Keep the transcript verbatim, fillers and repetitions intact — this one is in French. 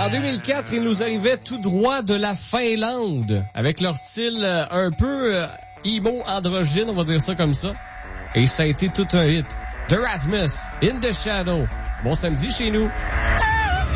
En deux mille quatre, ils nous arrivaient tout droit de la Finlande, avec leur style euh, un peu euh, emo androgyne, on va dire ça comme ça. Et ça a été tout un hit. The Rasmus, In the Shadow. Bon samedi chez nous.